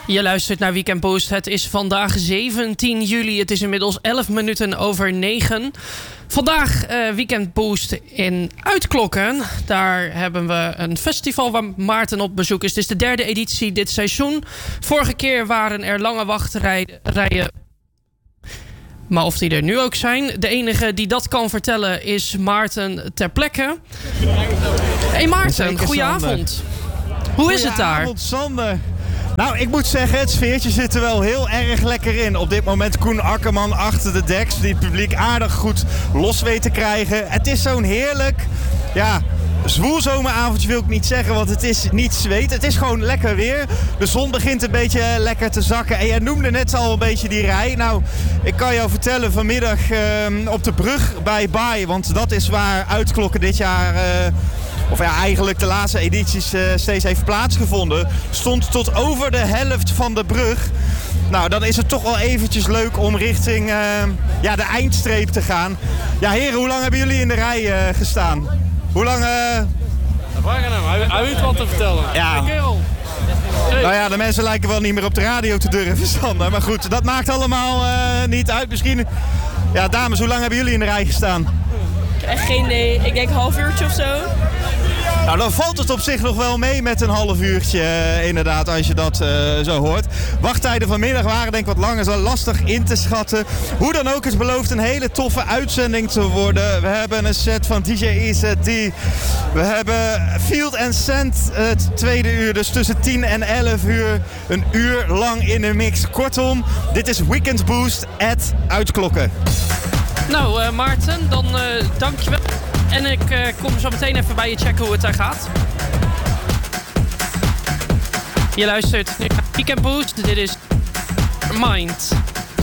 Je luistert naar Weekend Boost. Het is vandaag 17 juli. Het is inmiddels 11 minuten over 9. Vandaag Weekend Boost in Uitklokken. Daar hebben we een festival waar Maarten op bezoek is. Het is de derde editie dit seizoen. Vorige keer waren er lange wachtrijen. Maar of die er nu ook zijn. De enige die dat kan vertellen is Maarten ter plekke. Hey Maarten, goedenavond. Hoe is het daar? Goedenavond, Sander. Nou, ik moet zeggen, het sfeertje zit er wel heel erg lekker in. Op dit moment Koen Akkerman achter de deks, die het publiek aardig goed los weet te krijgen. Het is zo'n heerlijk, zwoel zomeravondje wil ik niet zeggen, want het is niet zweet. Het is gewoon lekker weer. De zon begint een beetje lekker te zakken. En jij noemde net al een beetje die rij. Nou, ik kan jou vertellen, vanmiddag op de brug bij Baai, want dat is waar Uitklokken dit jaar... eigenlijk de laatste edities steeds heeft plaatsgevonden, stond tot over de helft van de brug. Nou, dan is het toch wel eventjes leuk om richting de eindstreep te gaan. Ja, heren, hoe lang hebben jullie in de rij gestaan? Hoe lang... Vraag aan hem, hij weet wat te vertellen. Ja. Hey. Nou ja, de mensen lijken wel niet meer op de radio te durven, Sander. Maar goed, dat maakt allemaal niet uit. Misschien... Ja, dames, hoe lang hebben jullie in de rij gestaan? Echt geen idee. Ik denk een half uurtje of zo. Nou, dan valt het op zich nog wel mee met een half uurtje, inderdaad, als je dat zo hoort. Wachttijden vanmiddag waren denk ik wat langer, zo lastig in te schatten. Hoe dan ook, het belooft een hele toffe uitzending te worden. We hebben een set van DJ EZD. We hebben Field & Sand het tweede uur, dus tussen 10 en 11 uur. Een uur lang in de mix. Kortom, dit is Weekend Boost at Uitklokken. Nou, Maarten, dan dankjewel. En ik kom zo meteen even bij je checken hoe het daar gaat. Je luistert nu naar Weekend Boost. Dit is Mind.